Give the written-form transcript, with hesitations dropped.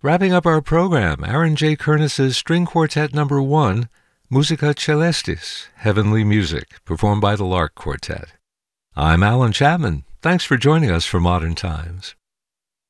Wrapping up our program, Aaron J. Kernis's String Quartet No. 1, Musica Celestis, Heavenly Music, performed by the Lark Quartet. I'm Alan Chapman. Thanks for joining us for Modern Times.